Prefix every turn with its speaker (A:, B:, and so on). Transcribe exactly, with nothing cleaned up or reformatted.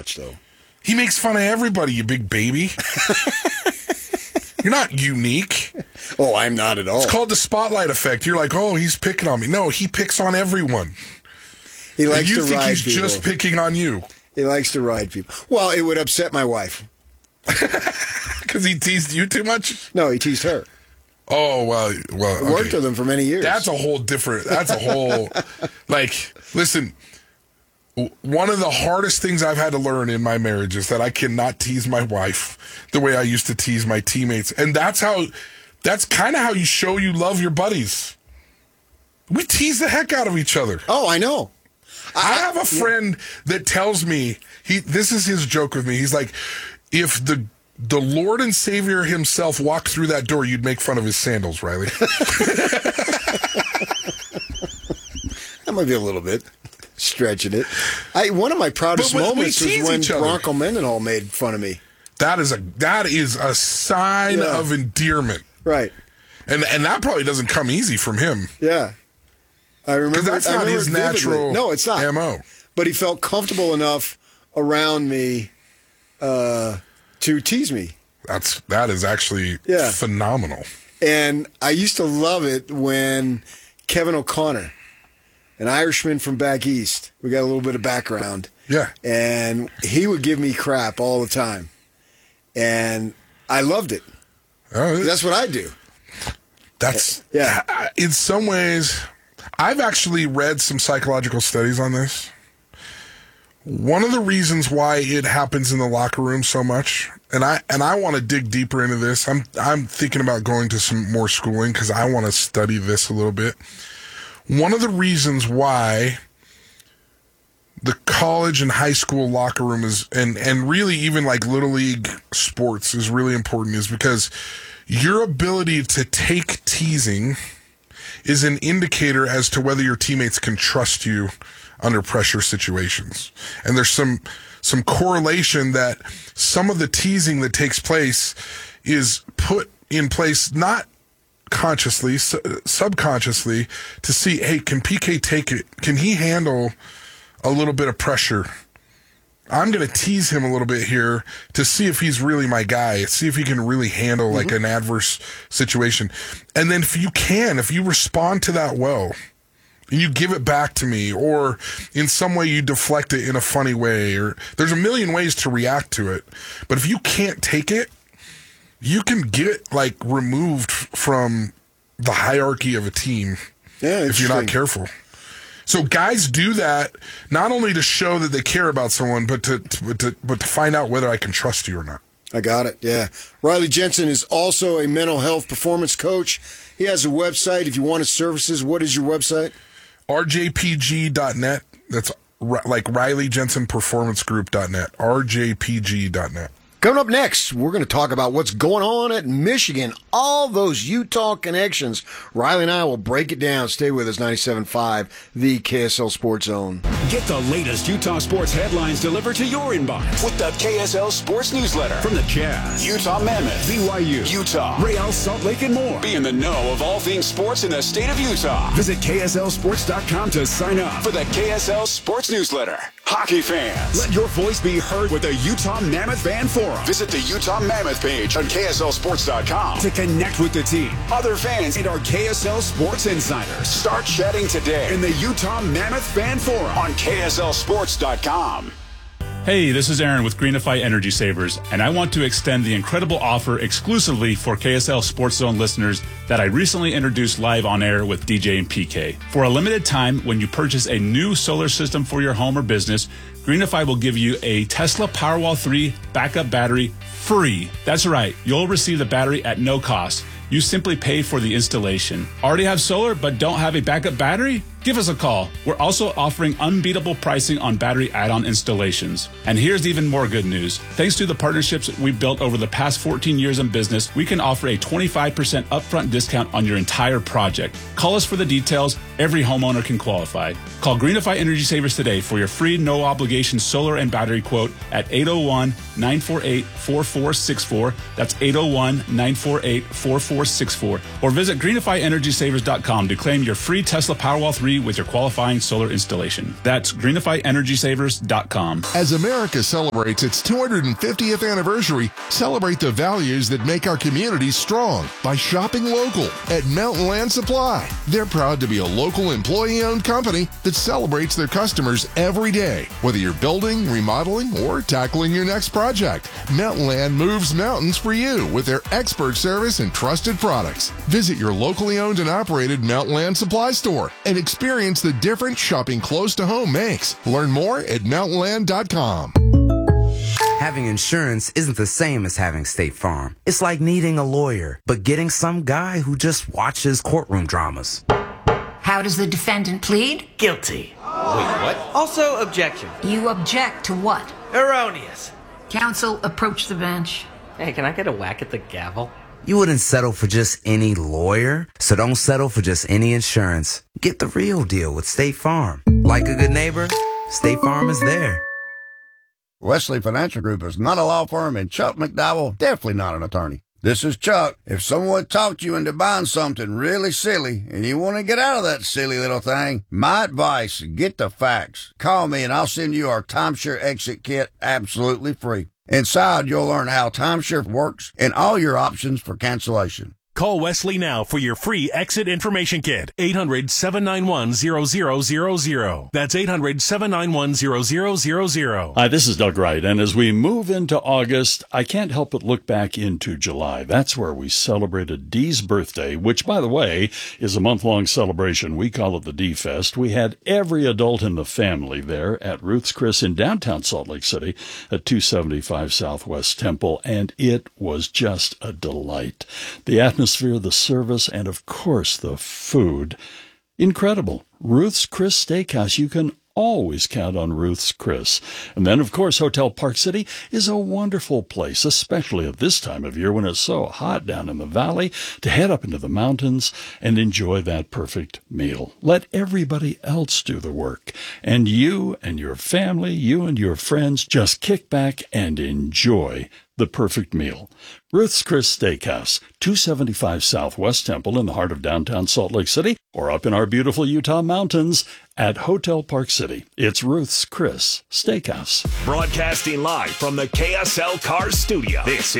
A: much, though.
B: He makes fun of everybody, you big baby. You're not unique.
A: Oh, I'm not at all.
B: It's called the spotlight effect. You're like, oh, he's picking on me. No, he picks on everyone.
A: He likes
B: you
A: to
B: think
A: ride
B: he's
A: people.
B: just picking on you.
A: He likes to ride people. Well, it would upset my wife.
B: Because he teased you too much?
A: No, he teased her.
B: Oh, well, well, okay.
A: I worked with him for many years.
B: That's a whole different, that's a whole, like, listen, one of the hardest things I've had to learn in my marriage is that I cannot tease my wife the way I used to tease my teammates. And that's how, that's kind of how you show you love your buddies. We tease the heck out of each other.
A: Oh, I know.
B: I, I have a friend that tells me, he. this is his joke with me. He's like, if the the Lord and Savior himself walked through that door, you'd make fun of his sandals, Riley.
A: That might be a little bit stretching it. I One of my proudest
B: But, but
A: moments was when
B: each other.
A: Bronco Mendenhall made fun of me.
B: That is a that is a sign
A: Yeah.
B: of endearment,
A: Right.
B: and and that probably doesn't come easy from him.
A: Yeah. I remember.
B: Because that's
A: I
B: not
A: remember
B: his
A: it vividly.
B: natural
A: No, it's not.
B: M O.
A: But he felt comfortable enough around me uh, to tease me.
B: That's that is actually
A: Yeah.
B: phenomenal.
A: And I used to love it when Kevin O'Connor, an Irishman from back east, we got a little bit of background.
B: Yeah.
A: And he would give me crap all the time. And I loved it.
B: Oh,
A: That's what I do.
B: That's
A: Yeah.
B: In some ways, I've actually read some psychological studies on this. One of the reasons why it happens in the locker room so much, and I and I want to dig deeper into this. I'm I'm thinking about going to some more schooling because I want to study this a little bit. One of the reasons why the college and high school locker room is, and and really even like little league sports is really important, is because your ability to take teasing is an indicator as to whether your teammates can trust you under pressure situations. And there's some some correlation that some of the teasing that takes place is put in place not consciously, su- subconsciously, to see, hey, can P K take it? Can he handle a little bit of pressure? I'm going to tease him a little bit here to see if he's really my guy, see if he can really handle like mm-hmm. an adverse situation. And then if you can, if you respond to that well, and you give it back to me, or in some way you deflect it in a funny way, or there's a million ways to react to it. But if you can't take it, you can get like removed from the hierarchy of a team
A: yeah,
B: if you're not careful. So guys do that not only to show that they care about someone, but to, to, to but to find out whether I can trust you or not.
A: I got it, yeah. Riley Jensen is also a mental health performance coach. He has a website. If you want his services, what is your website?
B: R J P G dot net. That's like Riley Jensen Performance Group dot net. R J P G dot net.
A: Coming up next, we're going to talk about what's going on at Michigan, all those Utah connections. Riley and I will break it down. Stay with us, ninety-seven point five, the K S L Sports Zone.
C: Get the latest Utah sports headlines delivered to your inbox with the K S L Sports Newsletter. From the Jazz, Utah Mammoth, B Y U, Utah, Real Salt Lake, and more. Be in the know of all things sports in the state of Utah. Visit K S L sports dot com to sign up for the K S L Sports Newsletter. Hockey fans, let your voice be heard with the Utah Mammoth Fan Forum. Visit the Utah Mammoth page on K S L sports dot com to connect with the team, other fans, and our K S L Sports Insiders. Start chatting today in the Utah Mammoth Fan Forum on K S L sports dot com.
D: Hey, this is Aaron with Greenify Energy Savers, and I want to extend the incredible offer exclusively for K S L Sports Zone listeners that I recently introduced live on air with D J and P K. For a limited time, when you purchase a new solar system for your home or business, Greenify will give you a Tesla Powerwall three backup battery free. That's right, you'll receive the battery at no cost. You simply pay for the installation. Already have solar but don't have a backup battery? Give us a call. We're also offering unbeatable pricing on battery add-on installations. And here's even more good news. Thanks to the partnerships we've built over the past fourteen years in business, we can offer a twenty-five percent upfront discount on your entire project. Call us for the details. Every homeowner can qualify. Call Greenify Energy Savers today for your free no-obligation solar and battery quote at eight oh one, nine four eight, four four six four. That's eight oh one, nine four eight, four four six four. Or visit greenify energy savers dot com to claim your free Tesla Powerwall three free with your qualifying solar installation. That's greenify energy savers dot com.
E: As America celebrates its two hundred fiftieth anniversary, celebrate the values that make our communities strong by shopping local at Mountain Land Supply. They're proud to be a local employee-owned company that celebrates their customers every day. Whether you're building, remodeling, or tackling your next project, Mountain Land moves mountains for you with their expert service and trusted products. Visit your locally owned and operated Mountain Land Supply store and experience the difference shopping close to home makes. Learn more at mountain land dot com.
F: Having insurance isn't the same as having State Farm. It's like needing a lawyer, but getting some guy who just watches courtroom dramas.
G: How does the defendant plead?
H: Guilty.
I: Wait, what?
H: Also, objection.
G: You object to what?
H: Erroneous.
G: Counsel, approach the bench.
H: Hey, can I get a whack at the gavel?
F: You wouldn't settle for just any lawyer, so don't settle for just any insurance. Get the real deal with State Farm. Like a good neighbor, State Farm is there.
J: Wesley Financial Group is not a law firm, and Chuck McDowell definitely not an attorney. This is Chuck. If someone talked you into buying something really silly and you want to get out of that silly little thing, my advice, get the facts. Call me and I'll send you our timeshare exit kit absolutely free. Inside, you'll learn how timeshare works and all your options for cancellation.
K: Call Wesley now for your free exit information kit. eight hundred, seven nine one, zero zero zero zero. That's eight hundred, seven nine one, zero zero zero zero.
L: Hi, this is Doug Wright, and as we move into August, I can't help but look back into July. That's where we celebrated Dee's birthday, which, by the way, is a month-long celebration. We call it the Dee Fest. We had every adult in the family there at Ruth's Chris in downtown Salt Lake City at two seventy-five Southwest Temple, and it was just a delight. The atmosphere Atmosphere, the service, and of course the food. Incredible. Ruth's Chris Steakhouse. You can always count on Ruth's Chris. And then, of course, Hotel Park City is a wonderful place, especially at this time of year when it's so hot down in the valley, to head up into the mountains and enjoy that perfect meal. Let everybody else do the work. And you and your family, you and your friends, just kick back and enjoy the perfect meal. Ruth's Chris Steakhouse, two seventy-five Southwest Temple in the heart of downtown Salt Lake City, or up in our beautiful Utah mountains at Hotel Park City. It's Ruth's Chris Steakhouse.
C: Broadcasting live from the K S L Cars studio. This is